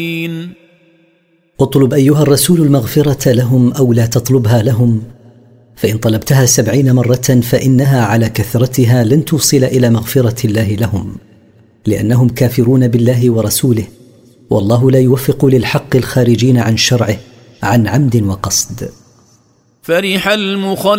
اطلب أيها الرسول المغفرة لهم أو لا تطلبها لهم، فإن طلبتها 70 مرة فإنها على كثرتها لن توصل إلى مغفرة الله لهم، لأنهم كافرون بالله ورسوله، والله لا يوفق للحق الخارجين عن شرعه عن عمد وقصد. فرح